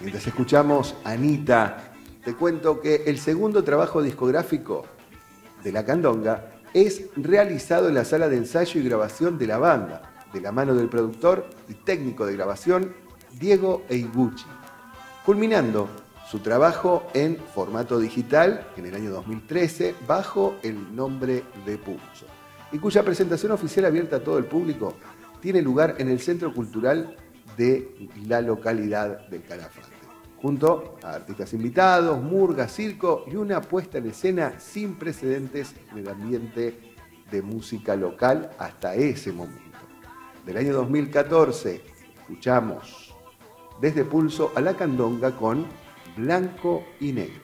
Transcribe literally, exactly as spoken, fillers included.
Mientras escuchamos Anita, te cuento que el segundo trabajo discográfico de La Candonga es realizado en la sala de ensayo y grabación de la banda, de la mano del productor y técnico de grabación Diego Eiguchi, culminando su trabajo en formato digital en el año dos mil trece bajo el nombre de Pulso, y cuya presentación oficial abierta a todo el público tiene lugar en el Centro Cultural de la localidad del Calafate, junto a artistas invitados, murga, circo y una puesta en escena sin precedentes en el ambiente de música local hasta ese momento. Del año dos mil catorce escuchamos desde Pulso a La Candonga con Blanco y Negro.